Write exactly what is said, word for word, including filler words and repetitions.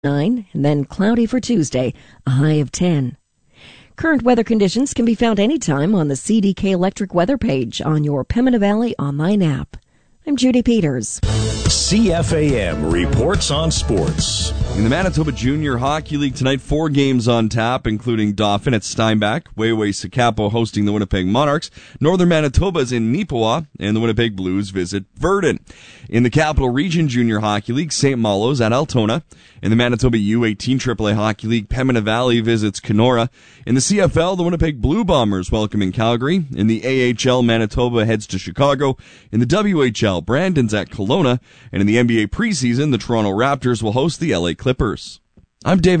nine, and then cloudy for Tuesday, a high of ten. Current weather conditions can be found anytime on the C D K Electric weather page on your Pembina Valley online app. I'm Judy Peters. C F A M reports on sports. In the Manitoba Junior Hockey League tonight, four games on tap, including Dauphin at Steinbach, Wayway-Sakapo hosting the Winnipeg Monarchs, Northern Manitoba's in Neepawa, and the Winnipeg Blues visit Verdun. In the Capital Region Junior Hockey League, Saint Malo's at Altona. In the Manitoba U eighteen triple A Hockey League, Pembina Valley visits Kenora. In the C F L, the Winnipeg Blue Bombers welcoming Calgary. In the A H L, Manitoba heads to Chicago. In the W H L, Brandon's at Kelowna. And in the N B A preseason, the Toronto Raptors will host the L A Clippers. I'm David